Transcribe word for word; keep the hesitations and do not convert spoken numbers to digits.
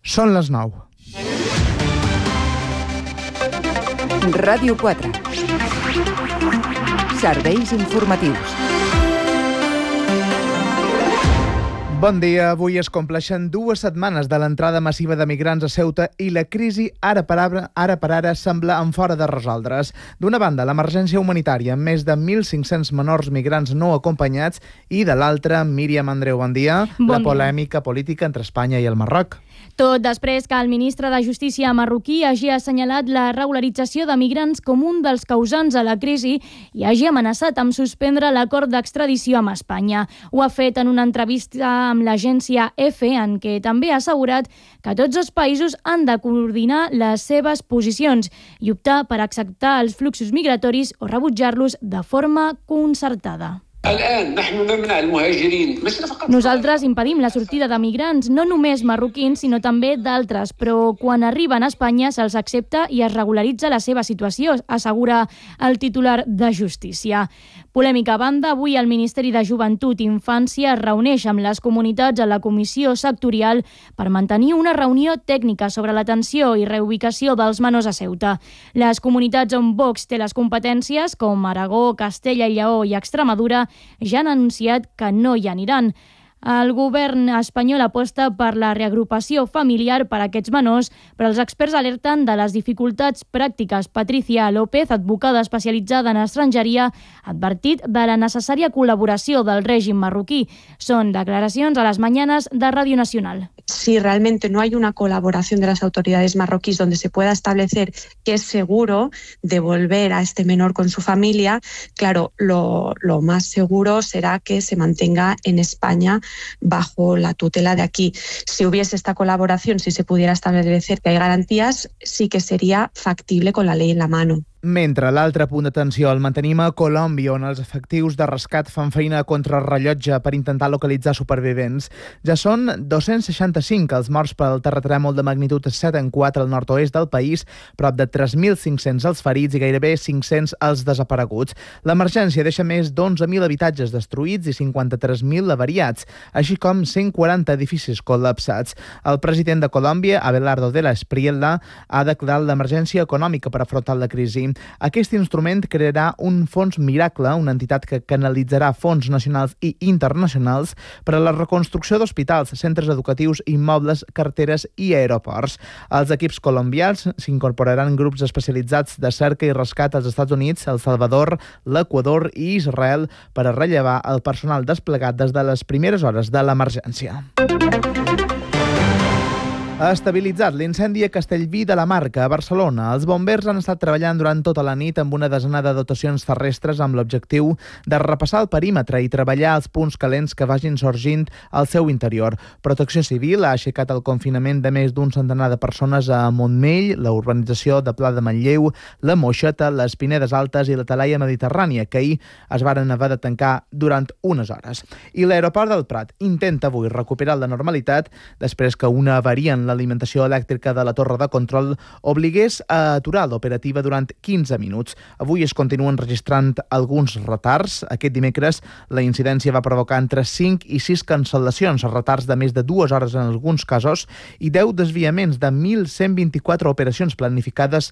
Són les nou. Ràdio quatre. Serveis informatius. Bon dia. Avui es compleixen dues setmanes de l'entrada massiva de migrants a Ceuta i la crisi ara per ara, ara per ara sembla en fora de resoldre's. D'una banda, l'emergència humanitària amb més de mil cinc-cents menors migrants no acompanyats i de l'altra, Míriam Andreu, bon dia, bon la dia. polèmica política entre Espanya i el Marroc. Tot després que el ministre de Justícia marroquí hagi assenyalat la regularització de migrants com un dels causants de la crisi i hagi amenaçat amb suspendre l'acord d'extradició amb Espanya. Ho ha fet en una entrevista amb l'agència EFE, en què també ha assegurat que tots els països han de coordinar les seves posicions i optar per acceptar els fluxos migratoris o rebutjar-los de forma concertada. Nosaltres impedim la sortida de migrants, no només marroquins, sinó també d'altres, però quan arriben a Espanya se'ls accepta i es regularitza la seva situació, assegura el titular de Justícia. Polèmica a banda, avui el Ministeri de Joventut i Infància es reuneix amb les comunitats a la comissió sectorial per mantenir una reunió tècnica sobre l'atenció i reubicació dels menors a Ceuta. Les comunitats on Vox té les competències, com Aragó, Castella i Lleó i Extremadura, ja han anunciat que no hi aniran. El govern espanyol aposta per la reagrupació familiar per a aquests menors, però els experts alerten de les dificultats pràctiques. Patricia López, advocada especialitzada en estrangeria, ha advertit de la necessària col·laboració del règim marroquí. Són declaracions a les mañanas de Radio Nacional. Si realmente no hay una colaboración de las autoridades marroquíes donde se pueda establecer que es seguro devolver a este menor con su familia, claro, lo, lo más seguro será que se mantenga en España bajo la tutela de aquí. Si hubiese esta colaboración, si se pudiera establecer que hay garantías, sí que sería factible con la ley en la mano. Mentre l'altre punt d'atenció el mantenim a Colòmbia, on els efectius de rescat fan feina a contrarrellotge per intentar localitzar supervivents. Ja són dos-cents seixanta-cinc els morts pel terratrèmol de magnitud set coma quatre al nord-oest del país, prop de tres mil cinc-cents els ferits i gairebé cinc-cents els desapareguts. L'emergència deixa més d'onze mil habitatges destruïts i cinquanta-tres mil avariats, així com cent quaranta edificis col·lapsats. El president de Colòmbia, Abelardo de la Espriella, ha declarat l'emergència econòmica per afrontar la crisi. Aquest instrument crearà un fons miracle, una entitat que canalitzarà fons nacionals i internacionals per a la reconstrucció d'hospitals, centres educatius, immobles, carreteres i aeroports. Als equips colombians s'incorporaran grups especialitzats de cerca i rescat als Estats Units, El Salvador, l'Equador i Israel per a rellevar el personal desplegat des de les primeres hores de l'emergència. Ha estabilitzat l'incendi a Castellví de la Marca, a Barcelona. Els bombers han estat treballant durant tota la nit amb una desena de dotacions terrestres amb l'objectiu de repassar el perímetre i treballar els punts calents que vagin sorgint al seu interior. Protecció Civil ha aixecat el confinament de més d'un centenar de persones a Montmell, la urbanització de Pla de Manlleu, la Moixeta, les Pinedes Altes i la Talaia Mediterrània, que ahir es varen haver de tancar durant unes hores. I l'aeroport del Prat intenta avui recuperar la normalitat després que una avaria en l'alimentació elèctrica de la torre de control obligués a aturar l'operativa durant quinze minuts. Avui es continuen registrant alguns retards. Aquest dimecres la incidència va provocar entre cinc i sis cancel·lacions, retards de més de dues hores en alguns casos i deu desviaments de mil cent vint-i-quatre operacions planificades